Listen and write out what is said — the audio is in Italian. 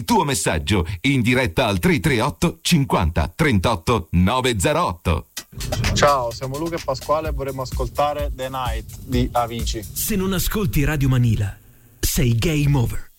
tuo messaggio in diretta al 338 50 38 908. Ciao, siamo Luca e Pasquale e vorremmo ascoltare The Night di Avicii. Se non ascolti Radio Manila, sei game over.